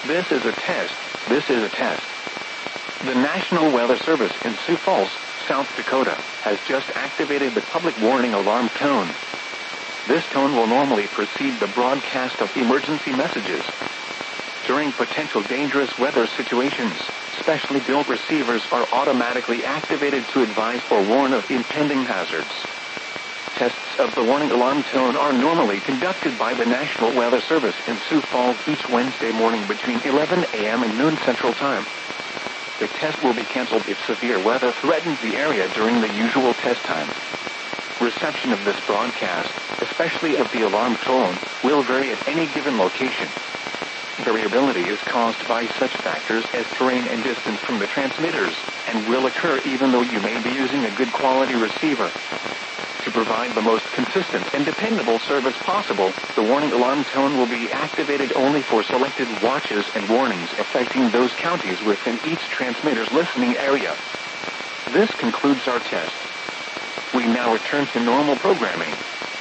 This is a test. This is a test. The National Weather Service in Sioux Falls, South Dakota, has just activated the public warning alarm tone. This tone will normally precede the broadcast of emergency messages. During potential dangerous weather situations, specially built receivers are automatically activated to advise or warn of impending hazards. Tests of the warning alarm tone are normally conducted by the National Weather Service in Sioux Falls each Wednesday morning between 11 a.m. and noon Central Time. The test will be canceled if severe weather threatens the area during the usual test time. Reception of this broadcast, especially of the alarm tone, will vary at any given location. Variability is caused by such factors as terrain and distance from the transmitters, and will occur even though you may be using a good quality receiver. To provide the most consistent and dependable service possible, the warning alarm tone will be activated only for selected watches and warnings affecting those counties within each transmitter's listening area. This concludes our test. We now return to normal programming.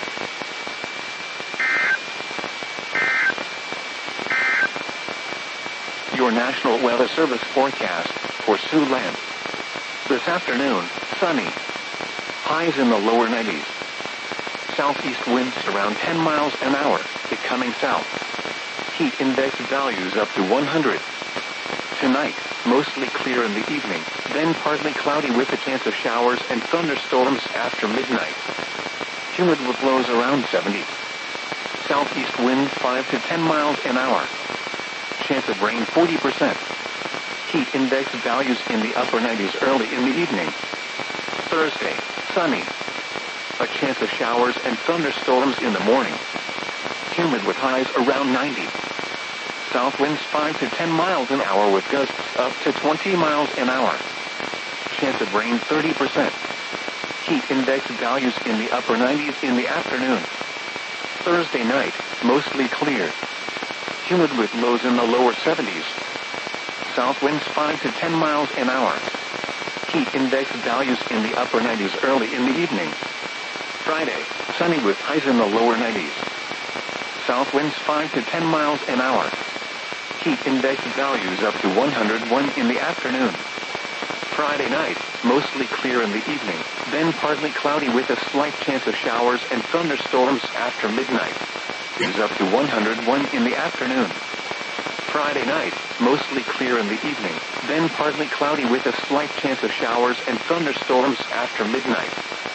Your National Weather Service forecast for Siouxland. This afternoon, sunny. Highs in the lower 90s. Southeast winds around 10 miles an hour, becoming south. Heat index values up to 100. Tonight, mostly clear in the evening, then partly cloudy with a chance of showers and thunderstorms after midnight. Humid with lows around 70. Southeast winds 5 to 10 miles an hour. Chance of rain 40%. Heat index values in the upper 90s early in the evening. Thursday, sunny. A chance of showers and thunderstorms in the morning. Humid with highs around 90. South winds 5 to 10 miles an hour with gusts up to 20 miles an hour. Chance of rain 30%. Heat index values in the upper 90s in the afternoon. Thursday night, mostly clear. Humid with lows in the lower 70s. South winds 5 to 10 miles an hour. Heat index values in the upper 90s early in the evening. Friday, sunny with highs in the lower 90s. South winds 5 to 10 miles an hour. Heat index values up to 101 in the afternoon. Friday night, mostly clear in the evening, then partly cloudy with a slight chance of showers and thunderstorms after midnight. Is up to 101 in the afternoon. Friday night, mostly clear in the evening, then partly cloudy with a slight chance of showers and thunderstorms after midnight.